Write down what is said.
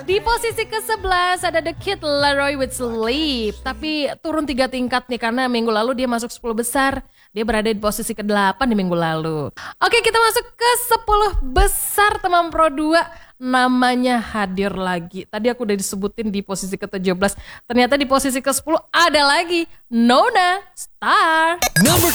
Di posisi ke-11 ada The Kid Laroi with Sleep. Tapi turun 3 tingkat nih karena minggu lalu dia masuk 10 besar. Dia berada di posisi ke-8 di minggu lalu. Oke, kita masuk ke 10 besar teman Pro 2. Namanya hadir lagi. Tadi aku udah disebutin di posisi ke-17. Ternyata di posisi ke-10 ada lagi Nona Star.